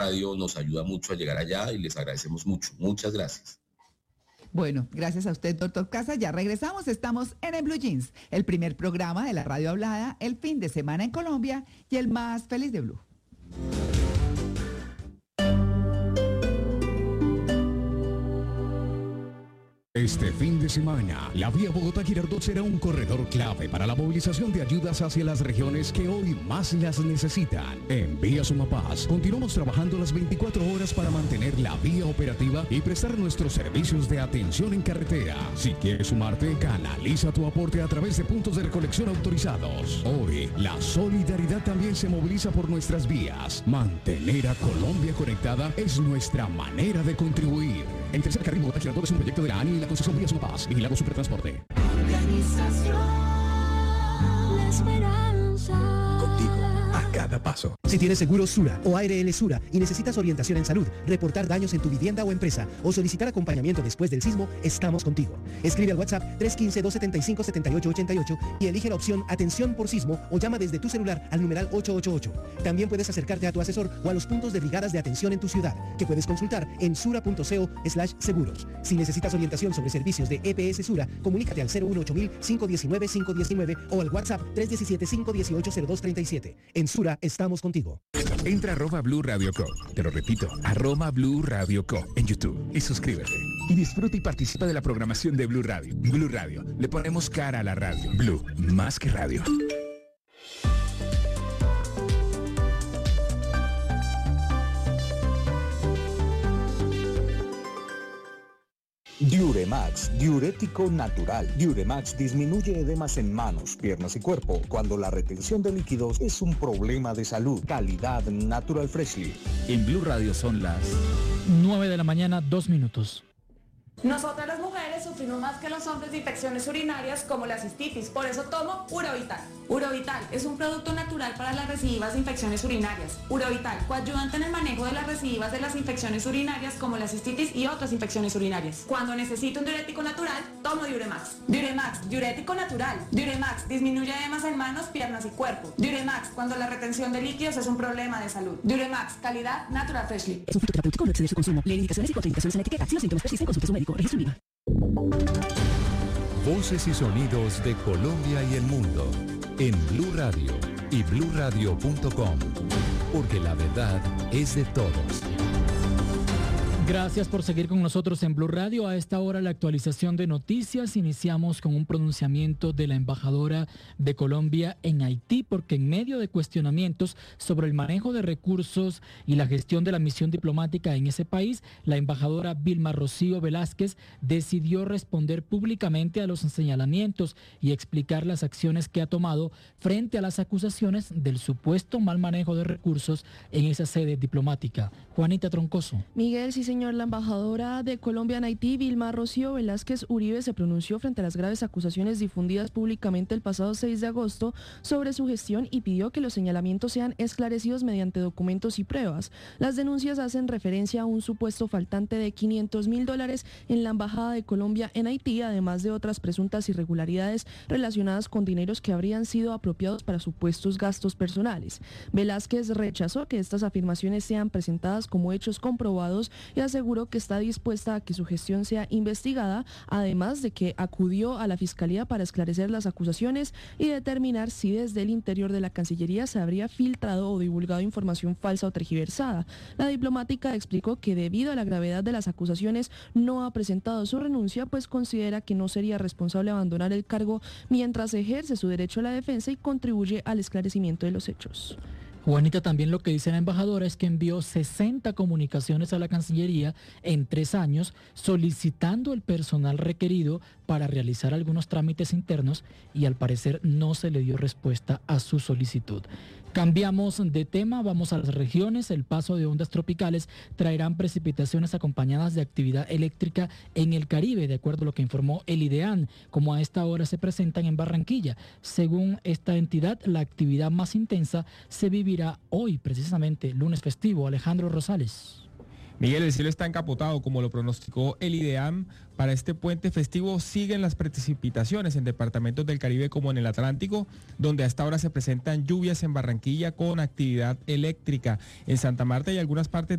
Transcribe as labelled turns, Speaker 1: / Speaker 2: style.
Speaker 1: Radio nos ayuda mucho a llegar allá y les agradecemos mucho. Muchas gracias.
Speaker 2: Bueno, gracias a usted, doctor Casas. Ya regresamos, estamos en el Blue Jeans, el primer programa de la radio hablada, el fin de semana en Colombia y el más feliz de Blue.
Speaker 3: Este fin de semana, la vía Bogotá-Girardot será un corredor clave para la movilización de ayudas hacia las regiones que hoy más las necesitan. En Vía Sumapaz, continuamos trabajando las 24 horas para mantener la vía operativa y prestar nuestros servicios de atención en carretera. Si quieres sumarte, canaliza tu aporte a través de puntos de recolección autorizados. Hoy, la solidaridad también se moviliza por nuestras vías. Mantener a Colombia conectada es nuestra manera de contribuir. El tercer carril Bogotá-Girardot es un proyecto de la ANI y la concesión Vía Sumapaz, vigilado Supertransporte.
Speaker 4: Organización La Esperanza.
Speaker 5: Contigo a cada paso.
Speaker 6: Si tienes seguro Sura o ARL Sura y necesitas orientación en salud, reportar daños en tu vivienda o empresa o solicitar acompañamiento después del sismo, estamos contigo. Escribe al WhatsApp 315-275-7888 y elige la opción Atención por Sismo o llama desde tu celular al numeral 888. También puedes acercarte a tu asesor o a los puntos de brigadas de atención en tu ciudad, que puedes consultar en sura.co/seguros. Si necesitas orientación sobre servicios de EPS Sura, comunícate al 018-519-519 o al WhatsApp 317-518-0237. En Sura estamos contigo.
Speaker 5: Entra a @Blue Radio Co. Te lo repito, @Blue Radio Co. en YouTube y suscríbete. Y disfruta y participa de la programación de Blue Radio. Blue Radio, le ponemos cara a la radio. Blue, más que radio.
Speaker 7: Diuremax, diurético natural. Diuremax disminuye edemas en manos, piernas y cuerpo cuando la retención de líquidos es un problema de salud. Calidad Natural Freshly.
Speaker 8: En Blue Radio son las 9 de la mañana, 2 minutos.
Speaker 9: Nosotras las mujeres sufrimos más que los hombres de infecciones urinarias como la cistitis, por eso tomo Urovital. Urovital es un producto natural para las recidivas de infecciones urinarias. Urovital, coadyuvante en el manejo de las recidivas de las infecciones urinarias como la cistitis y otras infecciones urinarias. Cuando necesito un diurético natural, tomo Diuremax. Diuremax, diurético natural. Diuremax, disminuye edemas en manos, piernas y cuerpo. Diuremax, cuando la retención de líquidos es un problema de salud. Diuremax, calidad Natural Freshly.
Speaker 10: Es un fruto terapéutico, no excede su consumo. Lee indicaciones y contraindicaciones en la etiqueta. Si los síntomas persisten, consulte a su médico. Registro en IVA.
Speaker 11: Voces y sonidos de Colombia y el mundo en Blue Radio y bluradio.com, porque la verdad es de todos.
Speaker 8: Gracias por seguir con nosotros en Blue Radio. A esta hora la actualización de noticias. Iniciamos con un pronunciamiento de la embajadora de Colombia en Haití, porque en medio de cuestionamientos sobre el manejo de recursos y la gestión de la misión diplomática en ese país, la embajadora Vilma Rocío Velázquez decidió responder públicamente a los señalamientos y explicar las acciones que ha tomado frente a las acusaciones del supuesto mal manejo de recursos en esa sede diplomática. Juanita Troncoso.
Speaker 12: Miguel, sí señor, la embajadora de Colombia en Haití, Vilma Rocío Velázquez Uribe, se pronunció frente a las graves acusaciones difundidas públicamente el pasado 6 de agosto sobre su gestión y pidió que los señalamientos sean esclarecidos mediante documentos y pruebas. Las denuncias hacen referencia a un supuesto faltante de $500,000 en la embajada de Colombia en Haití, además de otras presuntas irregularidades relacionadas con dineros que habrían sido apropiados para supuestos gastos personales. Velázquez rechazó que estas afirmaciones sean presentadas como hechos comprobados y aseguró que está dispuesta a que su gestión sea investigada, además de que acudió a la Fiscalía para esclarecer las acusaciones y determinar si desde el interior de la Cancillería se habría filtrado o divulgado información falsa o tergiversada. La diplomática explicó que debido a la gravedad de las acusaciones no ha presentado su renuncia, pues considera que no sería responsable abandonar el cargo mientras ejerce su derecho a la defensa y contribuye al esclarecimiento de los hechos.
Speaker 8: Juanita, también lo que dice la embajadora es que envió 60 comunicaciones a la Cancillería en 3 años solicitando el personal requerido para realizar algunos trámites internos y al parecer no se le dio respuesta a su solicitud. Cambiamos de tema, vamos a las regiones. El paso de ondas tropicales traerán precipitaciones acompañadas de actividad eléctrica en el Caribe, de acuerdo a lo que informó el IDEAN, como a esta hora se presentan en Barranquilla. Según esta entidad, la actividad más intensa se vivirá hoy, precisamente, lunes festivo. Alejandro Rosales.
Speaker 13: Miguel, el cielo está encapotado, como lo pronosticó el IDEAM. Para este puente festivo siguen las precipitaciones en departamentos del Caribe como en el Atlántico, donde hasta ahora se presentan lluvias en Barranquilla con actividad eléctrica. En Santa Marta y algunas partes